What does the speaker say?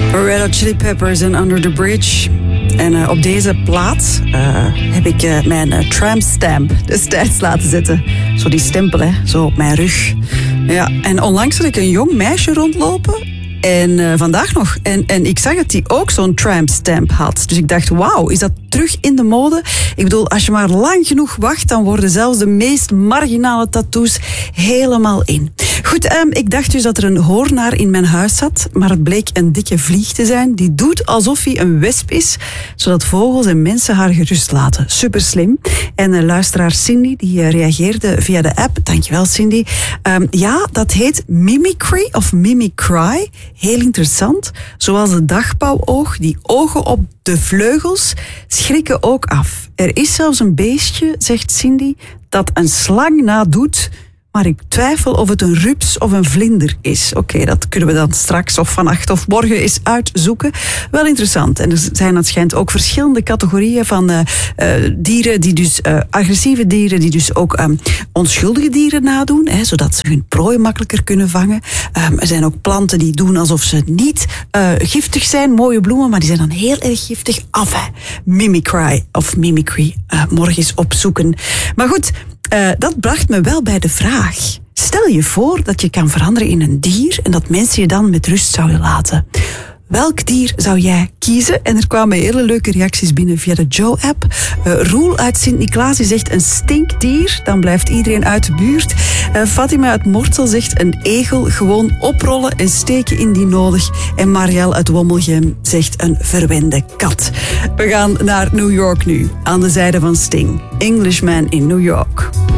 Red Hot Chili Peppers en Under the Bridge. En op deze plaat heb ik mijn tramp stamp destijds laten zetten. Zo die stempel, hè, zo op mijn rug. Ja, en onlangs had ik een jong meisje rondlopen. En vandaag nog. En ik zag dat die ook zo'n tramp stamp had. Dus ik dacht, wauw, is dat terug in de mode? Ik bedoel, als je maar lang genoeg wacht, dan worden zelfs de meest marginale tattoos helemaal in. Goed, ik dacht dus dat er een hoornaar in mijn huis zat, maar het bleek een dikke vlieg te zijn. Die doet alsof hij een wesp is, zodat vogels en mensen haar gerust laten. Super slim. En luisteraar Cindy, die reageerde via de app. Dankjewel, Cindy. Ja, dat heet mimicry of mimicry. Heel interessant. Zoals de dagpauwoog, die ogen op de vleugels schrikken ook af. Er is zelfs een beestje, zegt Cindy, dat een slang nadoet, maar ik twijfel of het een rups of een vlinder is. Oké, dat kunnen we dan straks of vannacht of morgen eens uitzoeken. Wel interessant. En er zijn, het schijnt, ook verschillende categorieën van dieren, die dus agressieve dieren, die dus ook onschuldige dieren nadoen, hè, zodat ze hun prooi makkelijker kunnen vangen. Er zijn ook planten die doen alsof ze niet giftig zijn, mooie bloemen, maar die zijn dan heel erg giftig. Mimicry of mimicry, morgen eens opzoeken. Maar goed, dat bracht me wel bij de vraag. Stel je voor dat je kan veranderen in een dier en dat mensen je dan met rust zouden laten. Welk dier zou jij kiezen? En er kwamen hele leuke reacties binnen via de Joe-app. Roel uit Sint-Niklaas zegt een stinkdier, dan blijft iedereen uit de buurt. Fatima uit Mortsel zegt een egel, gewoon oprollen en steken indien nodig. En Marielle uit Wommelgem zegt een verwende kat. We gaan naar New York nu, aan de zijde van Sting. Englishman in New York.